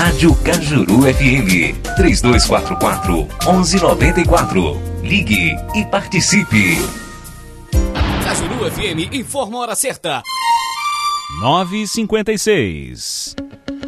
Rádio Cajuru FM 3244-1194. Ligue e participe. Cajuru FM informa a hora certa. 9h56.